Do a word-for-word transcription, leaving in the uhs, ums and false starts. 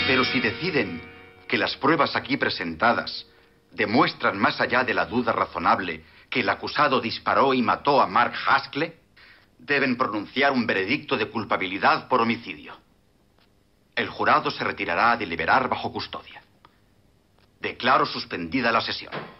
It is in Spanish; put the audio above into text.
Pero si deciden que las pruebas aquí presentadas demuestran más allá de la duda razonable que el acusado disparó y mató a Mark Haskell, deben pronunciar un veredicto de culpabilidad por homicidio. El jurado se retirará a deliberar bajo custodia. Declaro suspendida la sesión.